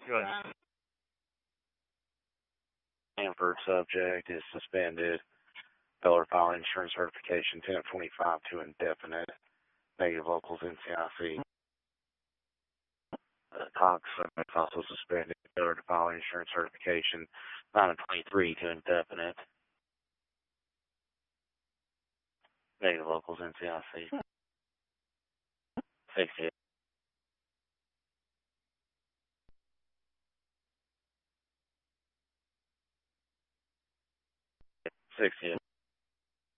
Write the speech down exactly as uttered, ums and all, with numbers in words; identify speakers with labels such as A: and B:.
A: Go ahead.
B: Hanford subject is suspended. Feller file insurance certification ten twenty-five to indefinite. Negative locals N C I C. Uh, Cox subject also suspended. Feller to file insurance certification nine twenty-three to indefinite. Negative locals N C I C. sixty. sixty.